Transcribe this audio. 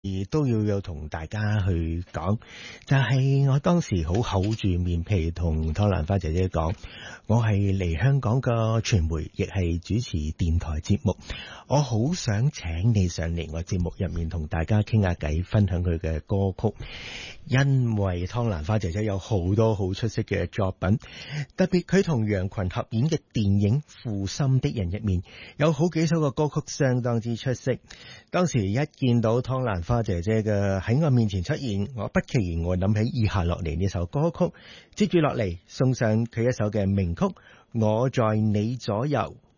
都要有同大家去講，就係我當時好厚住面皮同湯蘭花姐姐講，我係嚟香港嘅傳媒，亦係主持電台節目，我好想請你上嚟我節目入面同大家傾下偈，分享佢嘅歌曲，因為湯蘭花姐姐有好多好出色嘅作品，特別佢同楊群合演嘅電影《負心的人》入面有好幾首嘅歌曲相當之出色。當時一見到湯蘭花姐姐嘅喺我面前出現，我不期然我諗起以下落嚟呢首歌曲，接住落嚟送上佢一首嘅名曲《我在你左右》。